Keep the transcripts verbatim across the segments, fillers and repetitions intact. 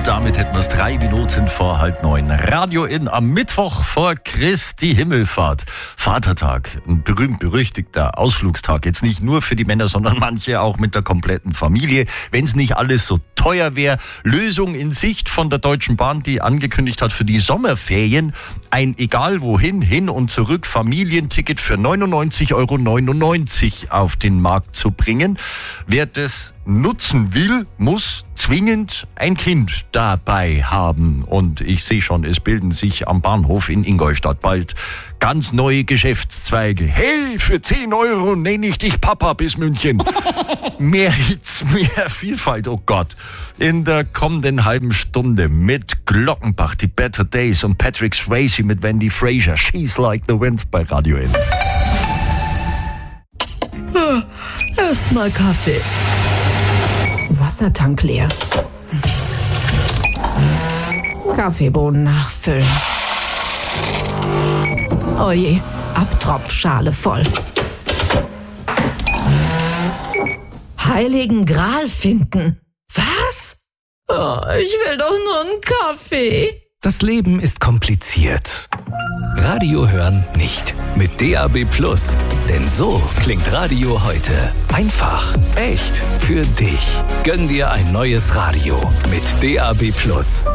Und damit hätten wir es drei Minuten vor halb neun. Radio in am Mittwoch vor Christi Himmelfahrt. Vatertag, ein berühmt-berüchtigter Ausflugstag. Jetzt nicht nur für die Männer, sondern manche auch mit der kompletten Familie. Wenn es nicht alles so teuer wäre. Lösung in Sicht von der Deutschen Bahn, die angekündigt hat für die Sommerferien ein egal wohin, hin und zurück Familienticket für neunundneunzig Euro neunundneunzig auf den Markt zu bringen. Wer das nutzen will, muss zwingend ein Kind dabei haben. Und ich sehe schon, es bilden sich am Bahnhof in Ingolstadt bald ganz neue Geschäftszweige. Hey, für zehn Euro nenne ich dich Papa bis München. Mehr Hits, mehr Vielfalt, oh Gott. In der kommenden halben Stunde mit Glockenbach, die Better Days und Patrick Swayze mit Wendy Fraser. She's Like the Wind bei Radio N. Erstmal Kaffee. Wassertank leer. Kaffeebohnen nachfüllen. Oje, Abtropfschale voll. Heiligen Gral finden. Was? Oh, ich will doch nur einen Kaffee. Das Leben ist kompliziert. Radio hören nicht. Mit D A B Plus. Denn so klingt Radio heute. Einfach, echt, für dich. Gönn dir ein neues Radio mit D A B Plus.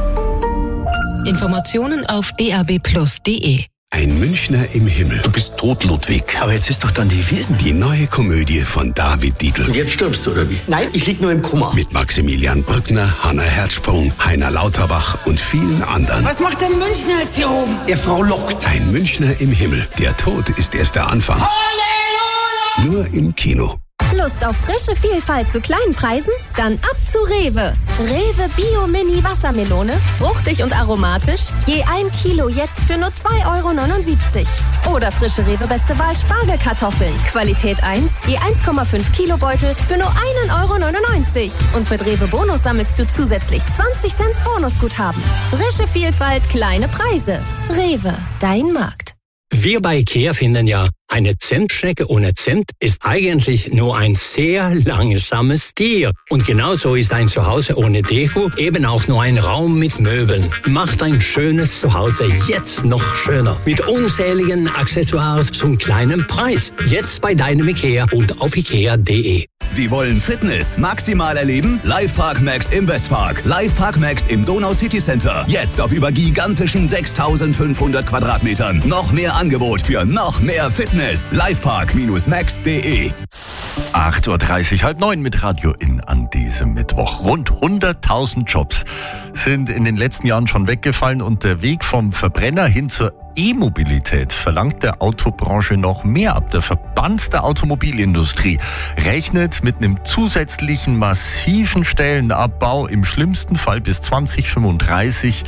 Informationen auf d a b plus punkt d e. Ein Münchner im Himmel. Du bist tot, Ludwig. Aber jetzt ist doch dann die Wiesn. Die neue Komödie von David Dietl. Und jetzt stirbst du, oder wie? Nein, ich lieg nur im Koma. Mit Maximilian Brückner, Hanna Herzsprung, Heiner Lauterbach und vielen anderen. Was macht der Münchner jetzt hier oben? Er frohlockt. Ein Münchner im Himmel. Der Tod ist erst der Anfang. Halleluja! Nur im Kino. Lust auf frische Vielfalt zu kleinen Preisen? Dann ab zu Rewe. Rewe Bio Mini Wassermelone, fruchtig und aromatisch, je ein Kilo jetzt für nur zwei Euro neunundsiebzig. Oder frische Rewe Beste Wahl Spargelkartoffeln, Qualität eins, je eins Komma fünf Kilo Beutel für nur ein Euro neunundneunzig. Und mit Rewe Bonus sammelst du zusätzlich zwanzig Cent Bonusguthaben. Frische Vielfalt, kleine Preise. Rewe, dein Markt. Wir bei IKEA finden ja, eine Zentschnecke ohne Zimt ist eigentlich nur ein sehr langsames Tier. Und genauso ist ein Zuhause ohne Deko eben auch nur ein Raum mit Möbeln. Macht ein schönes Zuhause jetzt noch schöner. Mit unzähligen Accessoires zum kleinen Preis. Jetzt bei deinem IKEA und auf ikea punkt d e. Sie wollen Fitness maximal erleben? Livepark Max im Westpark. Livepark Max im Donau City Center. Jetzt auf über gigantischen sechstausendfünfhundert Quadratmetern. Noch mehr Angebot für noch mehr Fitness. Livepark Max punkt d e. acht Uhr dreißig, halb neun mit Radio in an diesem Mittwoch. Rund hunderttausend Jobs sind in den letzten Jahren schon weggefallen und der Weg vom Verbrenner hin zur E-Mobilität verlangt der Autobranche noch mehr ab. Der Verband der Automobilindustrie rechnet mit einem zusätzlichen massiven Stellenabbau im schlimmsten Fall bis zwanzig fünfunddreißig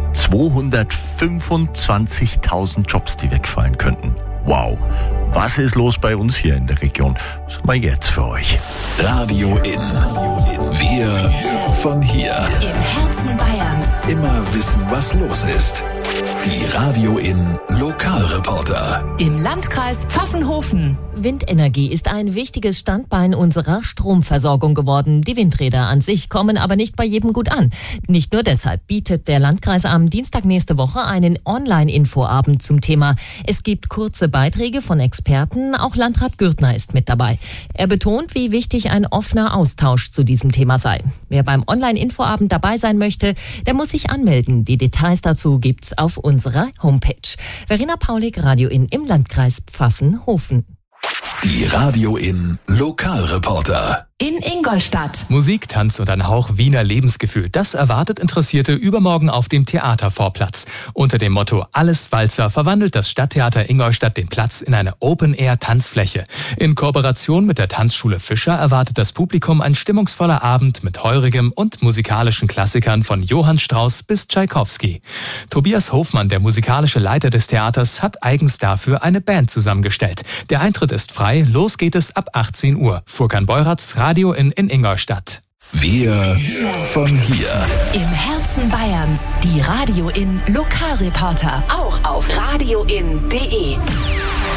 zweihundertfünfundzwanzigtausend Jobs, die wegfallen könnten. Wow, was ist los bei uns hier in der Region? Das haben wir jetzt für euch. Radio in. Wir von hier. Im Herzen Bayerns. Immer wissen, was los ist. Die Radio in Lokalreporter. Im Landkreis Pfaffenhofen. Windenergie ist ein wichtiges Standbein unserer Stromversorgung geworden. Die Windräder an sich kommen aber nicht bei jedem gut an. Nicht nur deshalb bietet der Landkreis am Dienstag nächste Woche einen Online-Infoabend zum Thema. Es gibt kurze Beiträge von Experten, auch Landrat Gürtner ist mit dabei. Er betont, wie wichtig ein offener Austausch zu diesem Thema sei. Wer beim Online-Infoabend dabei sein möchte, der muss sich anmelden. Die Details dazu gibt's auf unserer Homepage. Verena Paulik, Radio in im Landkreis Pfaffenhofen. Die Radio in Lokalreporter. In Ingolstadt. Musik, Tanz und ein Hauch Wiener Lebensgefühl. Das erwartet Interessierte übermorgen auf dem Theatervorplatz. Unter dem Motto Alles Walzer verwandelt das Stadttheater Ingolstadt den Platz in eine Open-Air-Tanzfläche. In Kooperation mit der Tanzschule Fischer erwartet das Publikum ein stimmungsvoller Abend mit heurigem und musikalischen Klassikern von Johann Strauss bis Tschaikowski. Tobias Hofmann, der musikalische Leiter des Theaters, hat eigens dafür eine Band zusammengestellt. Der Eintritt ist frei, los geht es ab achtzehn Uhr. Furkan Beuratz, Radio in, in Ingolstadt. Wir von hier. Im Herzen Bayerns. Die Radio in Lokalreporter. Auch auf radio in punkt d e.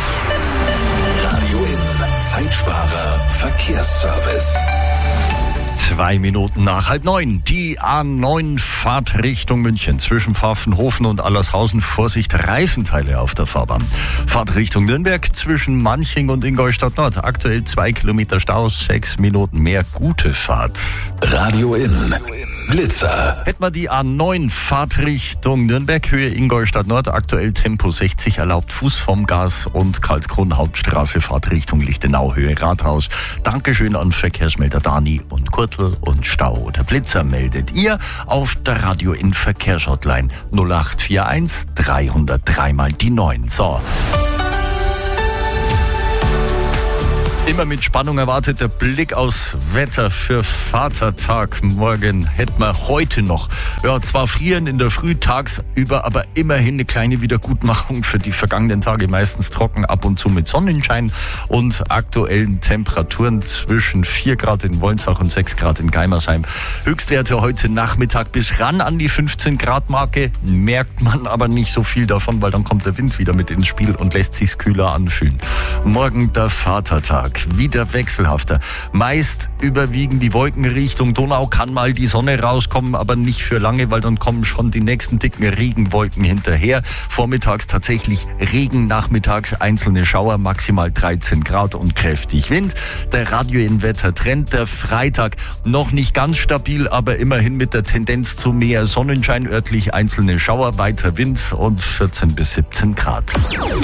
Radio in Zeitsparer Verkehrsservice. Zwei Minuten nach halb neun. Die A neun Fahrt Richtung München zwischen Pfaffenhofen und Allershausen. Vorsicht, Reifenteile auf der Fahrbahn. Fahrt Richtung Nürnberg zwischen Manching und Ingolstadt Nord. Aktuell zwei Kilometer Stau, sechs Minuten mehr. Gute Fahrt. Radio in Blitzer. Hätten wir die A neun Fahrt Richtung Nürnberg, Höhe Ingolstadt Nord, aktuell Tempo sechzig, erlaubt Fuß vom Gas und Karlskron Hauptstraße, Fahrt Richtung Lichtenau, Höhe Rathaus. Dankeschön an Verkehrsmelder Dani und Kurtl und Stau. Der Blitzer meldet ihr auf der Radio in Verkehrshotline null acht vier eins dreihundertdrei mal die neun. So. Immer mit Spannung erwartet der Blick aufs Wetter für Vatertag. Morgen hätten wir heute noch, ja, zwar frieren in der Früh, tagsüber, aber immerhin eine kleine Wiedergutmachung für die vergangenen Tage. Meistens trocken, ab und zu mit Sonnenschein und aktuellen Temperaturen zwischen vier Grad in Wolnsach und sechs Grad in Geimersheim. Höchstwerte heute Nachmittag bis ran an die fünfzehn Grad Marke. Merkt man aber nicht so viel davon, weil dann kommt der Wind wieder mit ins Spiel und lässt sich's kühler anfühlen. Morgen der Vatertag. Wieder wechselhafter. Meist überwiegen die Wolken Richtung Donau, kann mal die Sonne rauskommen, aber nicht für lange, weil dann kommen schon die nächsten dicken Regenwolken hinterher. Vormittags tatsächlich Regen, nachmittags einzelne Schauer, maximal dreizehn Grad und kräftig Wind. Der Radio-In-Wetter-Trend, der Freitag noch nicht ganz stabil, aber immerhin mit der Tendenz zu mehr Sonnenschein, örtlich einzelne Schauer, weiter Wind und vierzehn bis siebzehn Grad.